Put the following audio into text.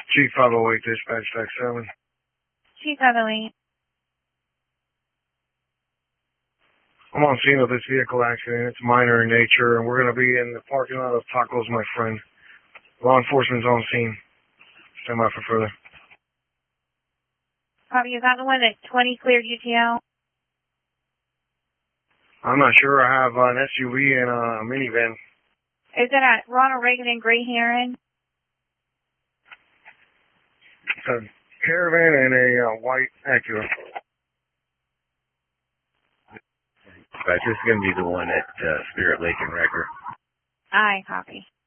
Chief 508, dispatch stack 7. Chief 508. I'm on scene of this vehicle accident. It's minor in nature, and we're going to be in the parking lot of Tacos, my friend. Law enforcement's on scene. Stand by for further. Copy, is that the one at 20 cleared UTL? I'm not sure. I have an SUV and a minivan. Is it at Ronald Reagan and Gray Heron? It's a Caravan and a white Acura. This is going to be the one at Spirit Lake and Wrecker. Aye, copy.